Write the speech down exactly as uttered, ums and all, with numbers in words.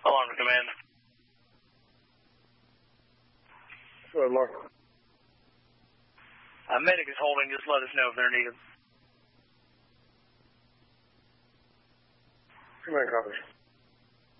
Alarm to command. Go ahead, Mark. Uh, medic is holding. Just let us know if they're needed. Command copies.